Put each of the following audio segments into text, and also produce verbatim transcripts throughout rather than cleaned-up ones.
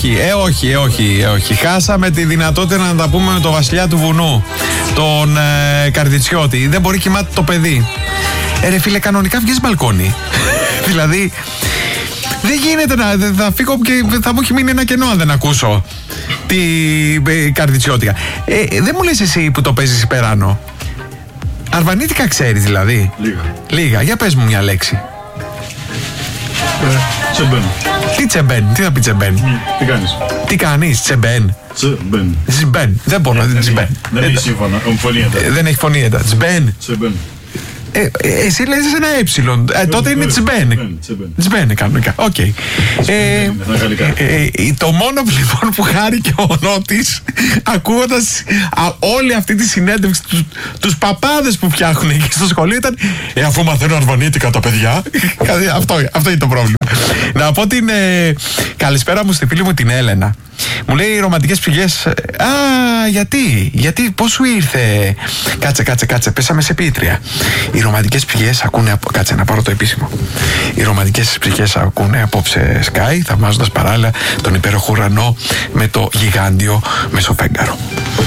όχι, ε, όχι, ε, όχι, ε, όχι. Χάσαμε τη δυνατότητα να τα πούμε με τον βασιλιά του βουνού, τον ε, Καρδιτσιώτη. Δεν μπορεί κοιμάται το παιδί. Ε, ρε φίλε, κανονικά βγες μπαλκόνι. Δηλαδή, δεν γίνεται να. Θα φύγω και θα μου έχει μείνει ένα κενό αν δεν ακούσω τη ε, Καρδιτσιώτικα. Ε, δεν μου λες εσύ που το παίζεις υπεράνω. Αρβανίτικα ξέρεις δηλαδή? Λίγα. Λίγα. Για πες μου μια λέξη. Ε, τσεμπέν. Τι τσεμπέν, τι θα πει τσεμπέν? Mm, τι κάνεις? Τι κάνεις, τσεμπέν? Τσεμπέν. Τσεμπέν. Δεν μπορώ να δει τσεμπέν. Δεν έχει σύμφωνα, φωνή έντατα. Δεν έχει φωνή έντατα. Τσεμπέν. Τσεμπέν. Ε, εσύ λες ένα έψιλον. Ε, τότε είναι τσιμπέν. Τσιμπέν κανονικά. Οκ. Okay. Ε, ε, ε, το μόνο λοιπόν που χάρηκε ο Νότης ακούγοντας όλη αυτή τη συνέντευξη, τους, τους παπάδες που φτιάχνουν εκεί στο σχολείο ήταν ε, αφού μαθαίνουν αρβανίτικα τα παιδιά. αυτό, αυτό είναι το πρόβλημα. Να πω την ε, καλησπέρα μου στη φίλη μου την Έλενα. Μου λέει οι ρομαντικές πηγές. Α, γιατί, γιατί, πώς σου ήρθε? Κάτσε, κάτσε, κάτσε, πέσαμε σε πίτρια. Οι ρομαντικές πηγές ακούνε, απο... κάτσε να πάρω το επίσημο. Οι ρομαντικές πηγές ακούνε απόψε Sky, θαυμάζοντας παράλληλα τον υπέροχο ουρανό με το γιγάντιο μεσοφέγγαρο.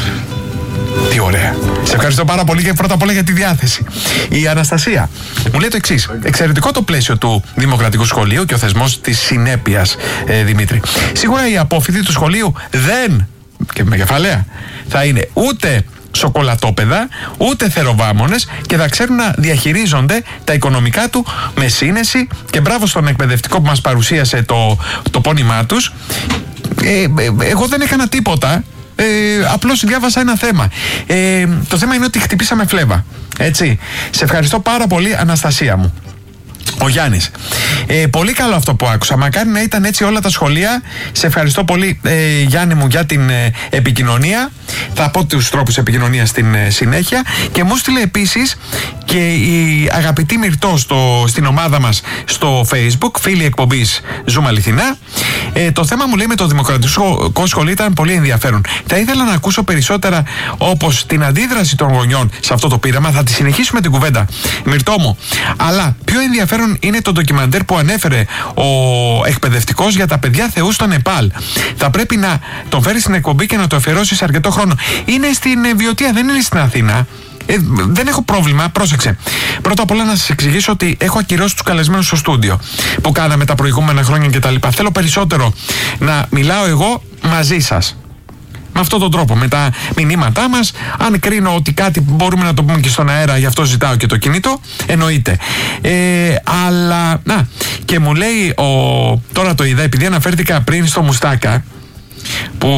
Τι ωραία. Σε ευχαριστώ πάρα πολύ και πρώτα απ' όλα για τη διάθεση. Η Αναστασία μου λέει το εξής. Εξαιρετικό το πλαίσιο του Δημοκρατικού Σχολείου και ο θεσμός της συνέπειας, ε, Δημήτρη. Σίγουρα οι απόφοιτοι του σχολείου δεν, και με κεφαλαία, θα είναι ούτε σοκολατόπεδα, ούτε θεροβάμονες και θα ξέρουν να διαχειρίζονται τα οικονομικά του με σύνεση και μπράβο στον εκπαιδευτικό που μας παρουσίασε το, το πόνημά τους. Ε, ε, εγώ δεν έκανα τίποτα. Ε, απλώς διάβασα ένα θέμα. Ε, το θέμα είναι ότι χτυπήσαμε φλέβα. Έτσι. Σε ευχαριστώ πάρα πολύ, Αναστασία μου. Ο Γιάννης. Ε, πολύ καλό αυτό που άκουσα. Μακάρι να ήταν έτσι όλα τα σχολεία. Σε ευχαριστώ πολύ, ε, Γιάννη μου, για την ε, επικοινωνία. Θα πω τους τρόπους επικοινωνίας στην ε, συνέχεια. Και μου στείλε επίσης και η αγαπητή Μυρτώ στο, στην ομάδα μας στο Facebook, φίλη εκπομπής Ζούμε Αληθινά. Ε, το θέμα μου λέει με το Δημοκρατικό Σχολείο ήταν πολύ ενδιαφέρον. Θα ήθελα να ακούσω περισσότερα όπως την αντίδραση των γονιών σε αυτό το πείραμα. Θα τη συνεχίσουμε την κουβέντα, Μυρτώ μου. Αλλά πιο ενδιαφέρον είναι το ντοκιμαντέρ που ανέφερε ο εκπαιδευτικός για τα παιδιά θεού στο Νεπάλ. Θα πρέπει να τον φέρει στην εκπομπή και να το αφιερώσει αρκετό χρόνο. Είναι στην Βιωτία, δεν είναι στην Αθήνα. Ε, δεν έχω πρόβλημα, πρόσεξε. Πρώτα απ' όλα να σας εξηγήσω ότι έχω ακυρώσει τους καλεσμένους στο στούντιο που κάναμε τα προηγούμενα χρόνια κτλ. Θέλω περισσότερο να μιλάω εγώ μαζί σας. Με αυτόν τον τρόπο, με τα μηνύματά μας. Αν κρίνω ότι κάτι μπορούμε να το πούμε και στον αέρα, γι' αυτό ζητάω και το κινητό, εννοείται. Ε, αλλά, να, και μου λέει, ο, τώρα το είδα, επειδή αναφέρθηκα πριν στο Μουστάκα, που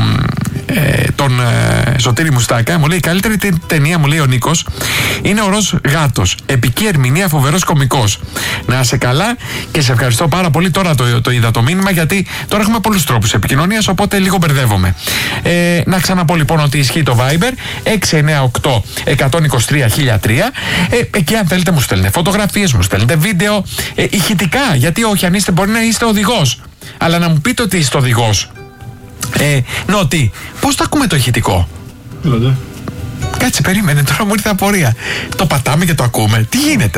ε, τον ε, Σωτήρη Μουστάκα, μου λέει η καλύτερη ταινία, μου λέει ο Νίκος, είναι ο Ροζ Γάτος. Επική ερμηνεία, φοβερός κωμικός. Να είσαι καλά και σε ευχαριστώ πάρα πολύ. Τώρα το, το είδα το μήνυμα, γιατί τώρα έχουμε πολλούς τρόπους επικοινωνίας, οπότε λίγο μπερδεύομαι. Ε, να ξαναπώ λοιπόν ότι ισχύει το Viber έξι εννιά οκτώ ένα δύο τρία χίλια τρία. Ε, εκεί αν θέλετε μου στέλνετε φωτογραφίες, μου στέλνετε βίντεο, ε, ηχητικά, γιατί όχι, αν είστε, μπορεί να είστε οδηγός, αλλά να μου πείτε ότι είστε οδηγός. Ε, Νότι, πώς θα ακούμε το ηχητικό? Λένε. Κάτσε, περίμενε, τώρα μου ήρθε απορία. Το πατάμε και το ακούμε, τι γίνεται?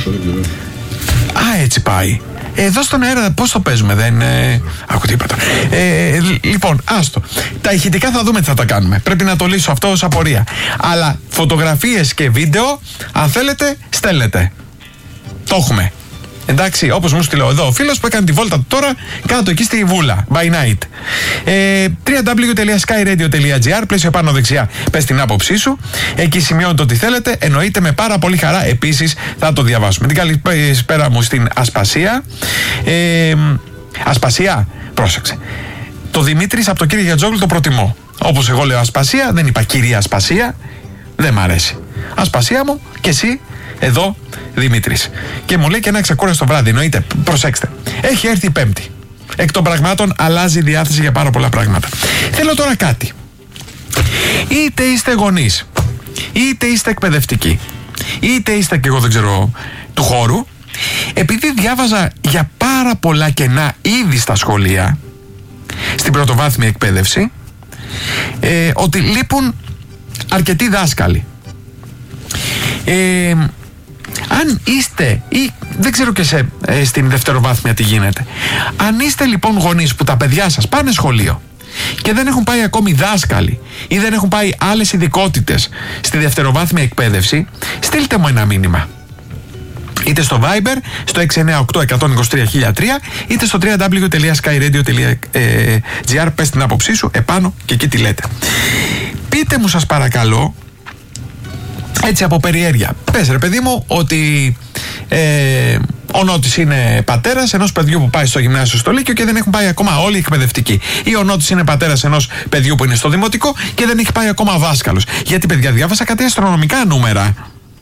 Α, έτσι πάει. Εδώ στον αέρα πώς το παίζουμε, δεν ε... άκου τίποτα. Ε, λοιπόν, άστο. Τα ηχητικά θα δούμε τι θα τα κάνουμε. Πρέπει να το λύσω αυτό ως απορία. Αλλά φωτογραφίες και βίντεο, αν θέλετε, στέλνετε. Το έχουμε. Εντάξει, όπως μου στείλω εδώ ο φίλος που έκανε τη βόλτα του τώρα κάτω εκεί στη Βούλα, by night. ε, double-u double-u double-u τελεία sky radio τελεία gr, πλαίσιο πάνω δεξιά, πες την άποψή σου. Εκεί σημειώνετε ό,τι θέλετε, εννοείται με πάρα πολύ χαρά. Επίσης θα το διαβάσουμε. Την καλησπέρα μου στην Ασπασία. ε, Ασπασία, πρόσεξε. Το Δημήτρης από το κύριο Γιατζόγλου το προτιμώ. Όπως εγώ λέω Ασπασία, δεν είπα κυρία Ασπασία. Δεν μ' αρέσει. Ασπασία μου και εσύ εδώ, Δημήτρης. Και μου λέει και ένα ξεκούραστο βράδυ. Εννοείται, προσέξτε. Έχει έρθει η Πέμπτη. Εκ των πραγμάτων αλλάζει η διάθεση για πάρα πολλά πράγματα. Θέλω τώρα κάτι. Είτε είστε γονείς, είτε είστε εκπαιδευτικοί, είτε είστε και εγώ δεν ξέρω του χώρου, επειδή διάβαζα για πάρα πολλά κενά ήδη στα σχολεία, στην πρωτοβάθμια εκπαίδευση, ε, ότι λείπουν αρκετοί δάσκαλοι. Ε, αν είστε ή δεν ξέρω και σε, ε, στην δευτεροβάθμια τι γίνεται. Αν είστε λοιπόν γονείς που τα παιδιά σας πάνε σχολείο και δεν έχουν πάει ακόμη δάσκαλοι ή δεν έχουν πάει άλλες ειδικότητες στη δευτεροβάθμια εκπαίδευση, στείλτε μου ένα μήνυμα. Είτε στο Viber, στο έξι εννιά οκτώ ένα δύο τρία χίλια τρία, είτε στο double-u double-u double-u τελεία skyradio τελεία gr. Πες την άποψή σου επάνω και εκεί τι λέτε. Πείτε μου σας παρακαλώ, έτσι από περιέργεια, πες ρε παιδί μου ότι ε, ο Νότης είναι πατέρας ενός παιδιού που πάει στο γυμνάσιο στο Λύκειο και δεν έχουν πάει ακόμα όλοι οι εκπαιδευτικοί. Ή ο Νότης είναι πατέρας ενός παιδιού που είναι στο δημοτικό και δεν έχει πάει ακόμα δάσκαλος. Γιατί παιδιά, διάβασα κάτι αστρονομικά νούμερα.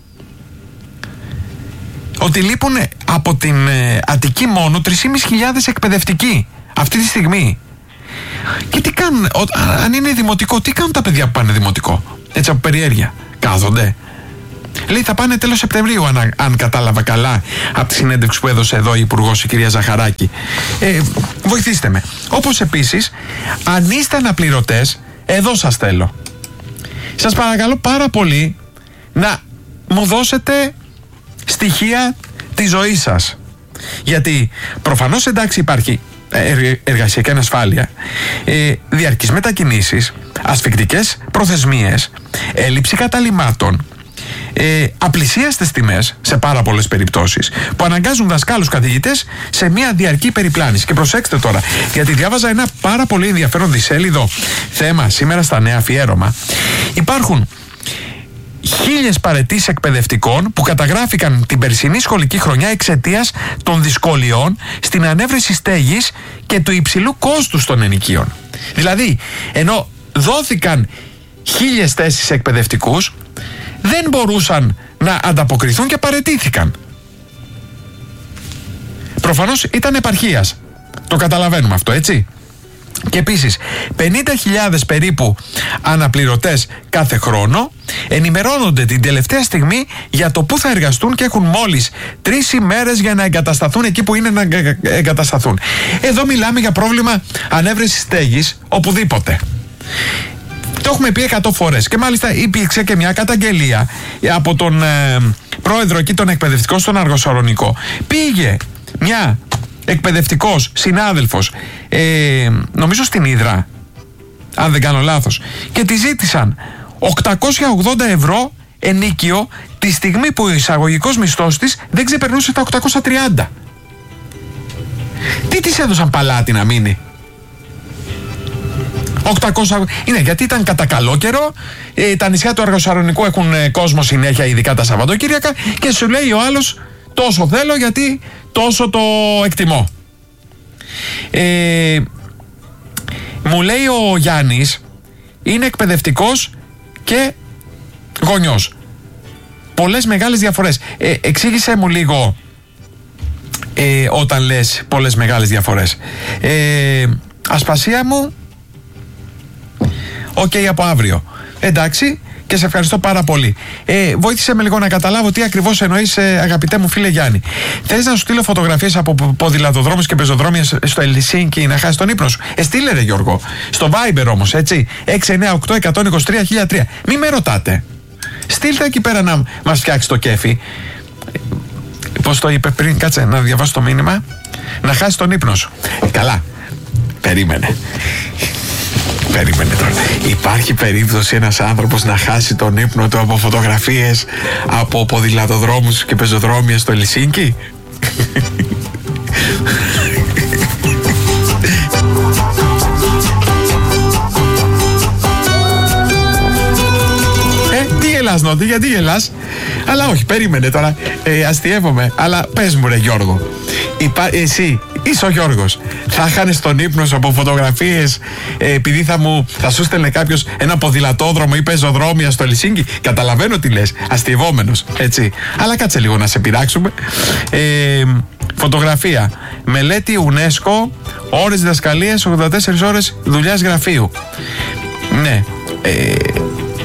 Ότι λείπουν από την ε, Αττική μόνο τρεις χιλιάδες πεντακόσιοι εκπαιδευτικοί αυτή τη στιγμή. Και τι κάνουν, ο, αν είναι δημοτικό, τι κάνουν τα παιδιά που πάνε δημοτικό? Έτσι από περιέργεια. Κάθονται. Λέει θα πάνε τέλος Σεπτεμβρίου, αν, αν κατάλαβα καλά από τη συνέντευξη που έδωσε εδώ η Υπουργός, η κυρία Ζαχαράκη. Ε, βοηθήστε με. Όπως επίσης, αν είστε αναπληρωτές, εδώ σας θέλω. Σας παρακαλώ πάρα πολύ να μου δώσετε στοιχεία της ζωής σας. Γιατί προφανώς εντάξει υπάρχει εργασιακή ανασφάλεια, ε, διαρκείς μετακινήσεις, ασφικτικές προθεσμίες, έλλειψη καταλυμάτων, ε, απλησίαστες τιμές σε πάρα πολλές περιπτώσεις που αναγκάζουν δασκάλους καθηγητές σε μια διαρκή περιπλάνηση. Και προσέξτε τώρα, γιατί διάβαζα ένα πάρα πολύ ενδιαφέρον δισέλιδο θέμα σήμερα στα Νέα Αφιέρωμα. Υπάρχουν χίλιες παραιτήσεις εκπαιδευτικών που καταγράφηκαν την περσινή σχολική χρονιά εξαιτίας των δυσκολιών στην ανέβρεση στέγης και του υψηλού κόστους των ενοικίων. Δηλαδή, ενώ δόθηκαν χίλιες θέσεις εκπαιδευτικούς, δεν μπορούσαν να ανταποκριθούν και παραιτήθηκαν. Προφανώς ήταν επαρχίας. Το καταλαβαίνουμε αυτό, έτσι. Και επίσης, πενήντα χιλιάδες περίπου αναπληρωτές κάθε χρόνο ενημερώνονται την τελευταία στιγμή για το που θα εργαστούν και έχουν μόλις τρεις ημέρες για να εγκατασταθούν εκεί που είναι να εγκατασταθούν. Εδώ μιλάμε για πρόβλημα ανέβρεσης στέγης οπουδήποτε. Το έχουμε πει εκατό φορές και μάλιστα υπήρξε και μια καταγγελία από τον ε, πρόεδρο εκεί των εκπαιδευτικών στον Αργοσαρονικό. Πήγε μια εκπαιδευτικός συνάδελφος, ε, νομίζω στην Ύδρα, αν δεν κάνω λάθος, και τη ζήτησαν οκτακόσια ογδόντα ευρώ ενίκιο τη στιγμή που ο εισαγωγικός μισθός της δεν ξεπερνούσε τα οκτακόσια τριάντα. Τι της έδωσαν παλάτι να μείνει? οκτακόσια... Είναι γιατί ήταν κατά καλό καιρό, ε, τα νησιά του Αργοσαρονικού έχουν ε, κόσμο συνέχεια, ειδικά τα Σαββατοκύριακα, και σου λέει ο άλλος τόσο θέλω γιατί τόσο το εκτιμώ. Ε, μου λέει ο Γιάννης, είναι εκπαιδευτικός και γονιός. Πολλές μεγάλες διαφορές. Ε, εξήγησε μου λίγο ε, όταν λες πολλές μεγάλες διαφορές. Ε, Ασπασία μου, οκ, okay, από αύριο. Εντάξει, και σε ευχαριστώ πάρα πολύ. Ε, βοήθησε με λίγο να καταλάβω τι ακριβώς εννοείς, ε, αγαπητέ μου φίλε Γιάννη. Θέλεις να σου στείλω φωτογραφίες από ποδηλατοδρόμους και πεζοδρόμια στο Ελσίνκι να χάσεις τον ύπνο σου? Ε, στείλε ρε Γιώργο. Στο Viber όμως, έτσι. έξι εννιά οκτώ ένα δύο τρία χίλια τρία. Μη με ρωτάτε. Στείλτε εκεί πέρα να μας φτιάξει το κέφι. Πώς το είπε πριν, κάτσε να διαβάσω το μήνυμα. Να χάσεις τον ύπνο σου. Ε, καλά. Περίμενε. Περίμενε τώρα. Υπάρχει περίπτωση ένας άνθρωπος να χάσει τον ύπνο του από φωτογραφίες από ποδηλατοδρόμους και πεζοδρόμια στο Ελσίνκι? Ε, τι γελάς Νότι, γιατί γελάς? Αλλά όχι, περίμενε τώρα, ε, αστειεύομαι. Αλλά πες μου ρε Γιώργο, υπά, εσύ είσαι ο Γιώργος, θα χάνεις τον ύπνο σου από φωτογραφίες ε, επειδή θα, μου, θα σου στέλνε κάποιος ένα ποδηλατόδρομο ή πεζοδρόμια στο Ελσίνκι? Καταλαβαίνω τι λες, αστειευόμενος, έτσι. Αλλά κάτσε λίγο να σε πειράξουμε. Ε, φωτογραφία, μελέτη UNESCO, ώρες διδασκαλίας, ογδόντα τέσσερις ώρες δουλειάς γραφείου. Ναι, ε,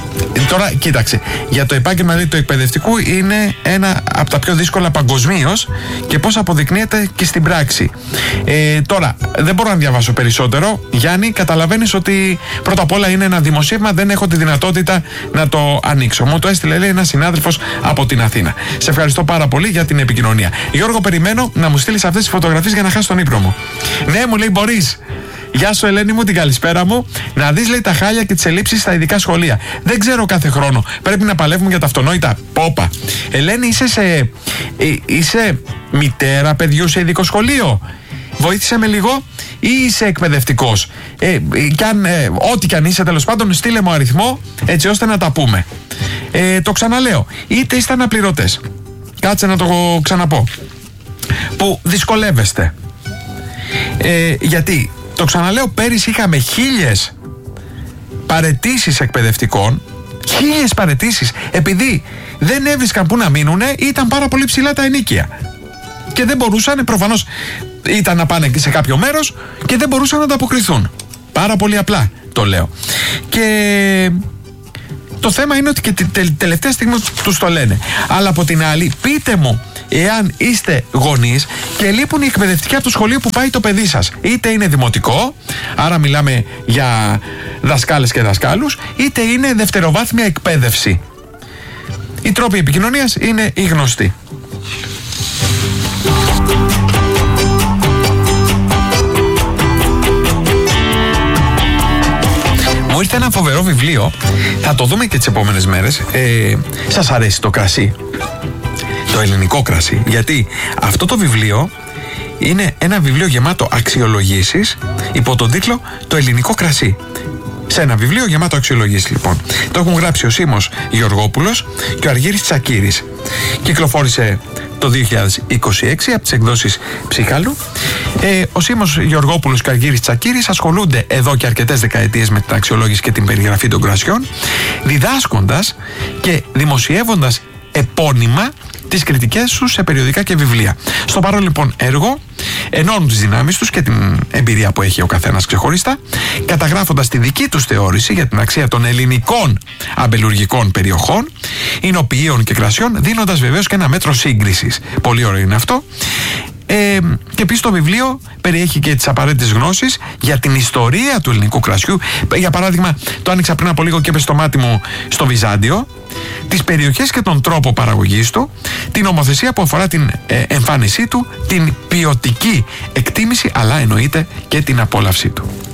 Τώρα, κοίταξε. Για το επάγγελμα δηλαδή, του εκπαιδευτικού είναι ένα από τα πιο δύσκολα παγκοσμίως και πώς αποδεικνύεται και στην πράξη. Ε, τώρα, δεν μπορώ να διαβάσω περισσότερο. Γιάννη, καταλαβαίνεις ότι πρώτα απ' όλα είναι ένα δημοσίευμα, δεν έχω τη δυνατότητα να το ανοίξω. Μου το έστειλε, λέει, ένας συνάδελφος από την Αθήνα. Σε ευχαριστώ πάρα πολύ για την επικοινωνία. Γιώργο, περιμένω να μου στείλεις αυτές τις φωτογραφίες για να χάσω τον ύπνο μου. Ναι, μου λέει, μπορείς. Γεια σου, Ελένη μου, την καλησπέρα μου. Να δεις, λέει, τα χάλια και τις ελλείψεις στα ειδικά σχολεία. Δεν ξέρω κάθε χρόνο. Πρέπει να παλεύουμε για τα αυτονόητα. Πόπα. Ελένη, είσαι σε. Ε, είσαι μητέρα παιδιού σε ειδικό σχολείο. Βοήθησε με λίγο, ή είσαι εκπαιδευτικός. Ε, κι αν, ε, ό,τι κι αν είσαι, τέλος πάντων, στείλε μου αριθμό έτσι ώστε να τα πούμε. Ε, το ξαναλέω. Είτε είστε αναπληρωτές. Κάτσε να το ξαναπώ. Που δυσκολεύεστε. Ε, γιατί. Το ξαναλέω, πέρυσι είχαμε χίλιες παραιτήσεις εκπαιδευτικών, χίλιες παραιτήσεις, επειδή δεν έβρισκαν που να μείνουν ή ήταν πάρα πολύ ψηλά τα ενοίκια. Και δεν μπορούσαν, προφανώς ήταν να πάνε σε κάποιο μέρος και δεν μπορούσαν να ανταποκριθούν. Πάρα πολύ απλά το λέω. Και το θέμα είναι ότι και τη τε, τελευταία στιγμή τους το λένε. Αλλά από την άλλη, πείτε μου, εάν είστε γονείς και λείπουν οι εκπαιδευτικοί από το σχολείο που πάει το παιδί σας, είτε είναι δημοτικό, άρα μιλάμε για δασκάλες και δασκάλους, είτε είναι δευτεροβάθμια εκπαίδευση. Οι τρόποι επικοινωνίας είναι οι γνωστοί. Μου ήρθε ένα φοβερό βιβλίο, θα το δούμε και τις επόμενες μέρες. Ε, σας αρέσει το κρασί? Το ελληνικό κρασί? Γιατί αυτό το βιβλίο είναι ένα βιβλίο γεμάτο αξιολογήσεις υπό τον τίτλο «Το ελληνικό κρασί». Σε ένα βιβλίο γεμάτο αξιολογήσεις, λοιπόν. Το έχουν γράψει ο Σίμος Γεωργόπουλος και ο Αργύρης Τσακύρης. Κυκλοφόρησε το δύο χιλιάδες είκοσι έξι από τις εκδόσεις Ψυχάλου. Ε, ο Σίμος Γεωργόπουλος και ο Αργύρης Τσακύρης ασχολούνται εδώ και αρκετές δεκαετίες με την αξιολόγηση και την περιγραφή των κρασιών, διδάσκοντας και δημοσιεύοντας επώνυμα τις κριτικές τους σε περιοδικά και βιβλία. Στο παρόν λοιπόν έργο ενώνουν τις δυνάμεις τους και την εμπειρία που έχει ο καθένας ξεχωριστά, καταγράφοντας τη δική τους θεώρηση για την αξία των ελληνικών αμπελουργικών περιοχών, εινοποιείων και κρασιών, δίνοντας βεβαίως και ένα μέτρο σύγκρισης. Πολύ ωραίο είναι αυτό. Ε, και επίσης το βιβλίο περιέχει και τις απαραίτητες γνώσεις για την ιστορία του ελληνικού κρασιού. Για παράδειγμα, το άνοιξα πριν από λίγο και έπεσε στο μάτι μου στο Βυζάντιο, τις περιοχές και τον τρόπο παραγωγής του, την νομοθεσία που αφορά την ε, εμφάνισή του, την ποιοτική εκτίμηση, αλλά εννοείται και την απόλαυσή του.